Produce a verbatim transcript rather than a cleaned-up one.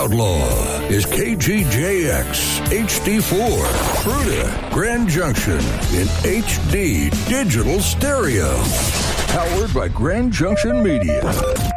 Outlaw is K G J X H D four, Fruita, Grand Junction in H D digital stereo. Powered by Grand Junction Media.